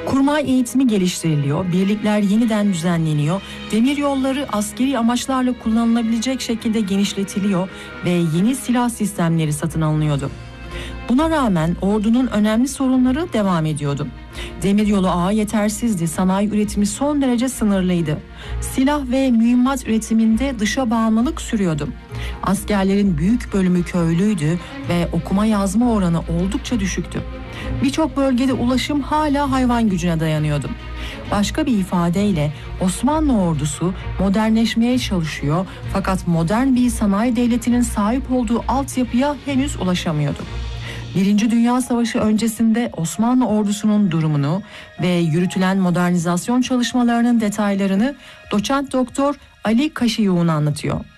Kurmay eğitimi geliştiriliyor, birlikler yeniden düzenleniyor, demiryolları askeri amaçlarla kullanılabilecek şekilde genişletiliyor ve yeni silah sistemleri satın alınıyordu. Buna rağmen ordunun önemli sorunları devam ediyordu. Demiryolu ağı yetersizdi, sanayi üretimi son derece sınırlıydı. Silah ve mühimmat üretiminde dışa bağımlılık sürüyordu. Askerlerin büyük bölümü köylüydü ve okuma yazma oranı oldukça düşüktü. Birçok bölgede ulaşım hala hayvan gücüne dayanıyordu. Başka bir ifadeyle Osmanlı ordusu modernleşmeye çalışıyor fakat modern bir sanayi devletinin sahip olduğu altyapıya henüz ulaşamıyordu. Birinci Dünya Savaşı öncesinde Osmanlı ordusunun durumunu ve yürütülen modernizasyon çalışmalarının detaylarını doçent doktor Ali Kaşıyoğun anlatıyor.